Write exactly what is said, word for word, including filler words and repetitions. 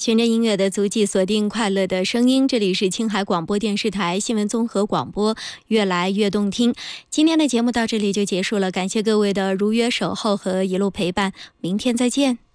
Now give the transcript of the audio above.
循着音乐的足迹，锁定快乐的声音。这里是青海广播电视台新闻综合广播，越来越动听。今天的节目到这里就结束了，感谢各位的如约守候和一路陪伴，明天再见。